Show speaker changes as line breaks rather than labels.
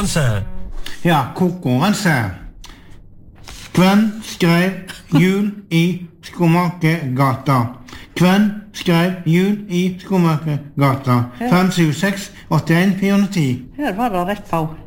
konkurranse.
Ja, konkurranse. Hvem skrev Jul i Skomakergata? Hvem skrev Jul i Skomakergata? 576 81 410.
Her var det rett på.